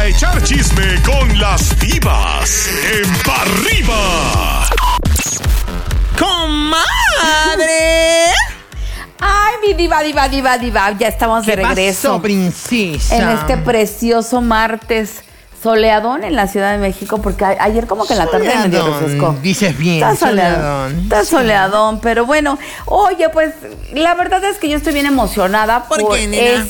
echar chisme con las divas en Pa' Arriba. ¡Comadre! Ay, mi diva. Ya estamos de regreso. ¿Qué pasó, princesa? En este precioso martes soleadón en la Ciudad de México, porque ayer como que en la tarde medio refrescó. Dices bien, Está soleadón. Está soleadón, pero bueno. Oye, pues la verdad es que yo estoy bien emocionada por qué, nena?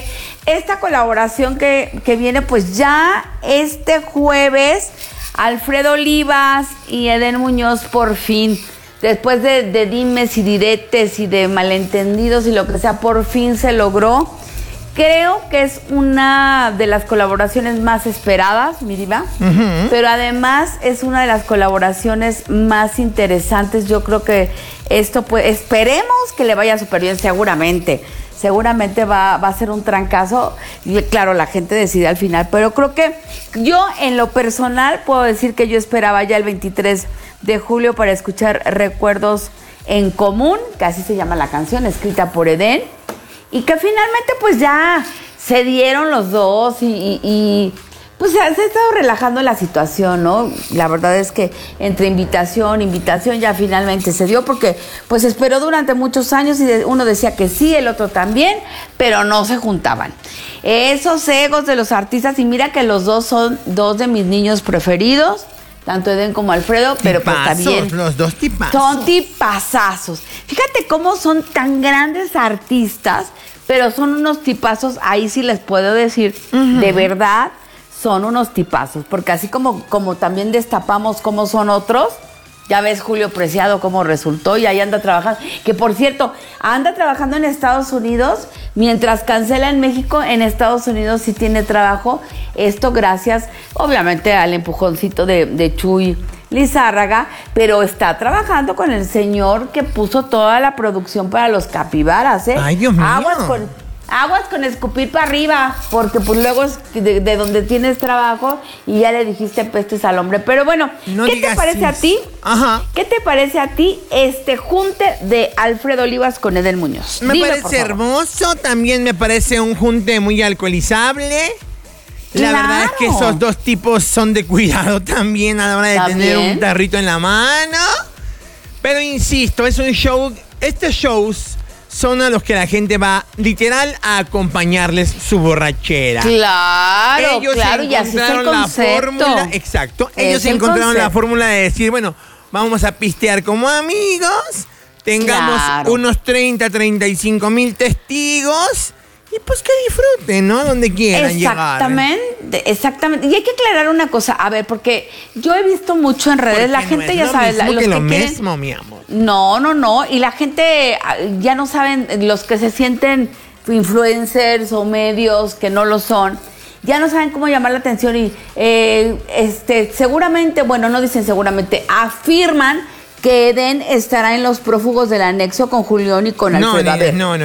esta colaboración que viene pues ya este jueves. Alfredo Olivas y Edén Muñoz por fin. Después de dimes y diretes y de malentendidos y lo que sea, por fin se logró. Creo que es una de las colaboraciones más esperadas, mi diva. Uh-huh. Pero además es una de las colaboraciones más interesantes. Yo creo que esto, pues, esperemos que le vaya súper bien, seguramente. Seguramente va a ser un trancazo. Y claro, la gente decide al final. Pero creo que yo, en lo personal, puedo decir que yo esperaba ya el 23 de julio para escuchar Recuerdos en Común, que así se llama la canción, escrita por Edén. Y que finalmente pues ya se dieron los dos y pues se ha estado relajando la situación, ¿no? La verdad es que entre invitación ya finalmente se dio porque pues esperó durante muchos años y uno decía que sí, el otro también, pero no se juntaban. Esos egos de los artistas, y mira que los dos son dos de mis niños preferidos, tanto Edén como Alfredo, pero pues también los dos tipazos. Son tipazazos. Fíjate cómo son tan grandes artistas, pero son unos tipazos, ahí sí les puedo decir, de verdad, son unos tipazos. Porque así como también destapamos cómo son otros, ya ves Julio Preciado cómo resultó y ahí anda trabajando. Que por cierto, anda trabajando en Estados Unidos, mientras cancela en México, en Estados Unidos sí tiene trabajo. Esto gracias, obviamente, al empujoncito de Chuy Lizárraga, pero está trabajando con el señor que puso toda la producción para los capibaras, ¿eh? ¡Ay, Dios mío! Aguas con escupir para arriba, porque pues luego es de donde tienes trabajo y ya le dijiste pestes al hombre. Pero bueno, no ¿qué te parece a ti? Ajá. ¿Qué te parece a ti este junte de Alfredo Olivas con Edén Muñoz? Me parece hermoso, también me parece un junte muy alcoholizable. La verdad es que esos dos tipos son de cuidado también a la hora de tener un tarrito en la mano. Pero insisto, es un show, estos shows son a los que la gente va literal a acompañarles su borrachera. Claro, ellos y así es el la concepto. Fórmula, exacto. Ellos encontraron la fórmula de decir, bueno, vamos a pistear como amigos, tengamos unos 35 mil testigos y pues que disfruten, ¿no? Donde quieran llegar. Exactamente. Y hay que aclarar una cosa, a ver, porque yo he visto mucho en redes, la gente ya sabe, los que lo mismo, mi amor. No, y la gente ya no saben, los que se sienten influencers o medios que no lo son, ya no saben cómo llamar la atención y seguramente, bueno, no dicen seguramente, afirman que Edén estará en Los Prófugos del Anexo con Julián y con Alfredo. No.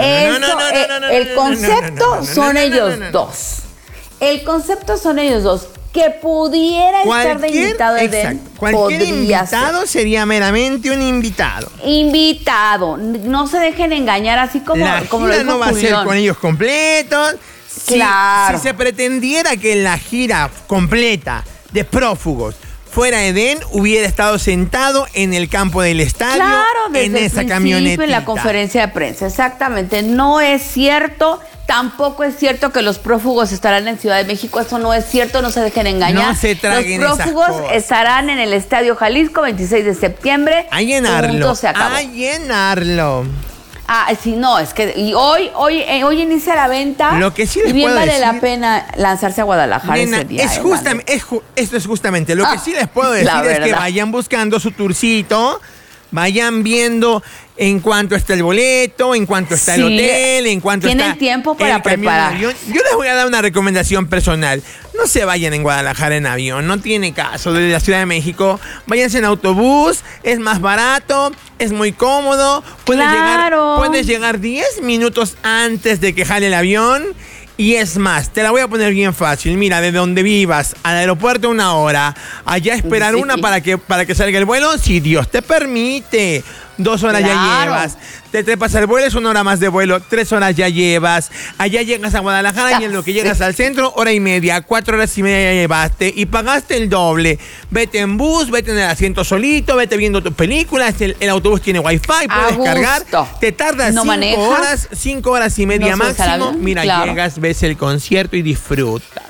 El concepto son ellos dos. El concepto son ellos dos. Que pudiera estar de invitado Edén. Cualquier invitado sería meramente un invitado. Invitado. No se dejen engañar así como la como gira lo dijo no va Julián. a ser con ellos completos. Claro. Si se pretendiera que en la gira completa de Prófugos fuera Edén, hubiera estado sentado en el campo del estadio, desde en esa el camioneta. En la conferencia de prensa, exactamente. No es cierto, tampoco es cierto que los prófugos estarán en Ciudad de México. Eso no es cierto, no se dejen engañar. No se traguen los prófugos estarán en el Estadio Jalisco, 26 de septiembre. A llenarlo. Punto, se acabó. A llenarlo. Sí, no, es que hoy inicia la venta. Lo que sí les y bien puedo vale decir, la pena lanzarse a Guadalajara ese día. Esto es justamente lo que sí les puedo decir es que vayan buscando su tourcito, vayan viendo en cuánto está el boleto, en cuánto está el hotel, en cuánto está tienen tiempo para preparar. Yo les voy a dar una recomendación personal. No se vayan en Guadalajara en avión, no tiene caso. Desde la Ciudad de México, váyanse en autobús, es más barato, es muy cómodo. Puedes llegar 10 minutos antes de que jale el avión. Y es más, te la voy a poner bien fácil. Mira, de donde vivas, al aeropuerto 1 hora, allá esperar para que salga el vuelo, si Dios te permite. 2 horas ya Claro. llevas. Te trepas al vuelo, es 1 hora más de vuelo, 3 horas ya llevas. Allá llegas a Guadalajara y en lo que llegas al centro, 1 hora y media, 4 horas y media ya llevaste y pagaste el doble. Vete en bus, vete en el asiento solito, vete viendo tus películas, el autobús tiene wifi, puedes cargar. Te tardas ¿No 5 manejas? horas, 5 horas y media ¿No subes al máximo. avión? Mira, Claro. llegas, ves el concierto y disfrutas.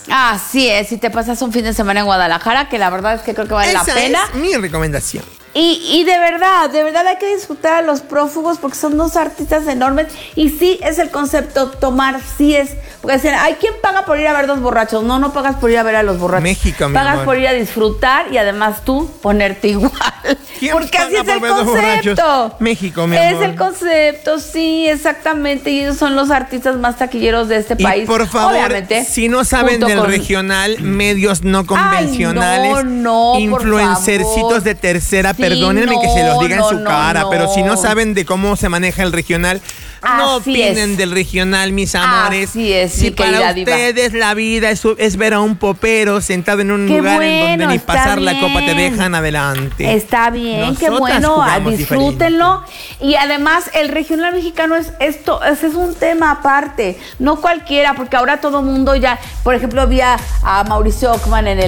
Así es, si te pasas un fin de semana en Guadalajara, que la verdad es que creo que vale la Esa pena. es mi recomendación. Y de verdad hay que disfrutar a Los Prófugos porque son 2 artistas enormes y sí es el concepto tomar, sí es, porque dicen, ay, ¿quién paga por ir a ver 2 borrachos? No pagas por ir a ver a los borrachos. México, mi pagas amor. por ir a disfrutar y además tú ponerte igual. ¿Quién Porque así paga es el por ver 2 borrachos? concepto. México, mi Es amor. el concepto, sí, exactamente. Y ellos son los artistas más taquilleros de este país. Y por favor, obviamente, si no saben junto del con- regional, medios no convencionales, no, por influencercitos favor. de tercera, Sí, perdónenme que se los diga en su no, cara, no. pero si no saben de cómo se maneja el regional, no Así opinen es. del regional, mis amores. Así es, si mi querida para diva. ustedes la vida es ver a un popero sentado en un Qué lugar en donde bueno, ni está pasar la copa te bien. dejan adelante. Está bien, qué Nosotras bueno, jugamos disfrútenlo. Y además, el regional mexicano ese es un tema aparte, no cualquiera, porque ahora todo mundo ya, por ejemplo, vi a Mauricio Ockman en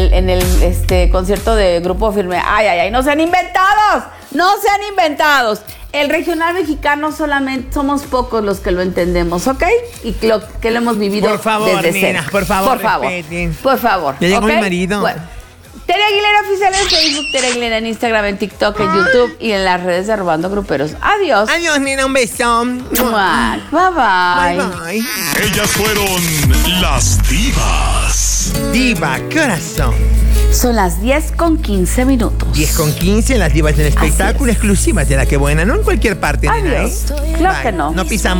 el concierto de Grupo Firme. Ay, no sean inventados, no sean inventados. El regional mexicano solamente somos pocos los que lo entendemos, ¿ok? Y que lo hemos vivido Por favor, desde nena, cero. por favor, por favor, respeten. por favor. Ya llegó ¿ok? mi marido. Bueno. Tere Aguilera Oficial en Facebook, Tere Aguilera en Instagram, en TikTok, en YouTube y en las redes de Robando Gruperos. Adiós. Adiós, nena, un beso. Mua. Bye. Bye, bye. Ellas fueron las divas. Diva, ¿qué horas son? Son las 10:15. 10:15, las divas del espectáculo exclusivas de La Que Buena, no en cualquier parte, nena, Adiós. ¿eh? Claro Bye. que no. No pisamos.